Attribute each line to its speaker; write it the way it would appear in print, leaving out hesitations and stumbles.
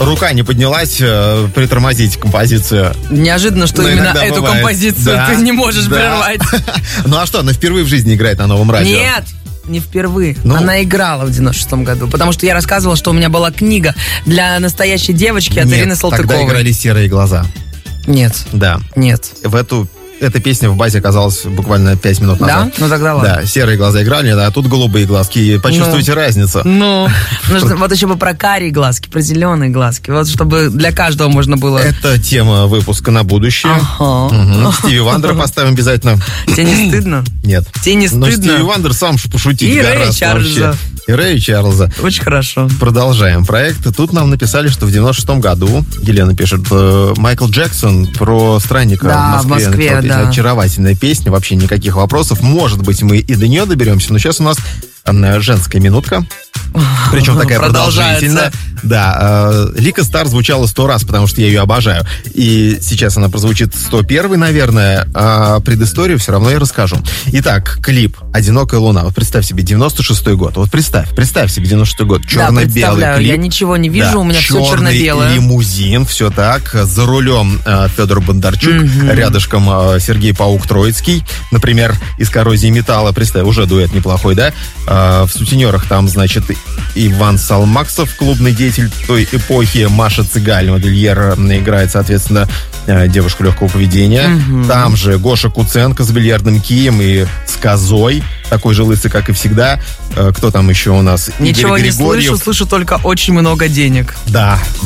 Speaker 1: рука не поднялась притормозить композицию.
Speaker 2: Неожиданно, что
Speaker 1: Но
Speaker 2: именно
Speaker 1: иногда
Speaker 2: эту
Speaker 1: бывает.
Speaker 2: композицию
Speaker 1: Да,
Speaker 2: ты не можешь
Speaker 1: да.
Speaker 2: прервать.
Speaker 1: Ну а что, она впервые в жизни играет на Новом радио?
Speaker 2: Нет, не впервые.
Speaker 1: Ну.
Speaker 2: Она играла в 96-м году, потому что я рассказывала, что у меня была книга для настоящей девочки от Ирины Салтыковой.
Speaker 1: Тогда играли «Серые глаза».
Speaker 2: Нет,
Speaker 1: Да.
Speaker 2: нет.
Speaker 1: Эта песня в базе оказалась буквально 5 минут назад.
Speaker 2: Да? Ну тогда ладно.
Speaker 1: Да, серые глаза играли, а тут голубые глазки. Почувствуйте разницу.
Speaker 2: Ну, нужно вот еще бы про карие глазки, про зеленые глазки. Вот чтобы для каждого можно было...
Speaker 1: Это тема выпуска на будущее.
Speaker 2: Ага.
Speaker 1: Мгм. Стиви Вандера поставим обязательно.
Speaker 2: Тебе не стыдно?
Speaker 1: Нет.
Speaker 2: Тебе не
Speaker 1: Но
Speaker 2: стыдно?
Speaker 1: Стиви Вандер сам пошутить
Speaker 2: И Рэя
Speaker 1: гораздо
Speaker 2: Чарльза.
Speaker 1: вообще. И Рэя Чарльза.
Speaker 2: Очень хорошо.
Speaker 1: Продолжаем проект. Тут нам написали, что в 96-м году, Елена пишет, Майкл Джексон про странника
Speaker 2: Да,
Speaker 1: в
Speaker 2: в
Speaker 1: Москве.
Speaker 2: Москве,
Speaker 1: написал песню.
Speaker 2: да.
Speaker 1: Очаровательная песня, вообще никаких вопросов. Может быть, мы и до нее доберемся, но сейчас у нас женская минутка. Причем такая
Speaker 2: Продолжается.
Speaker 1: продолжительная. Да, Лика Стар звучала 100 раз, потому что я ее обожаю. И сейчас она прозвучит 101-й, наверное, а предысторию все равно я расскажу. Итак, клип «Одинокая луна». Вот представь себе, 96-й год. Вот представь себе 96-й год.
Speaker 2: Да,
Speaker 1: Черно-белый
Speaker 2: представляю.
Speaker 1: клип.
Speaker 2: Я ничего не вижу,
Speaker 1: Да,
Speaker 2: у меня все
Speaker 1: черный
Speaker 2: черно-белое.
Speaker 1: лимузин, все так. За рулем Федор Бондарчук, рядышком Сергей Паук-Троицкий, например, из «Коррозии металла». Представь, уже дуэт неплохой, да? В сутенерах там, значит, Иван Салмаксов, клубный деятель той эпохи, Маша Цыгаль, модельер, играет, соответственно, девушку легкого поведения. Там же Гоша Куценко с бильярдным кием и с козой, такой же лысый, как и всегда. Кто там еще у нас?
Speaker 2: Ничего
Speaker 1: Игорь
Speaker 2: не
Speaker 1: Григорьев.
Speaker 2: слышу только очень много денег.
Speaker 1: Да,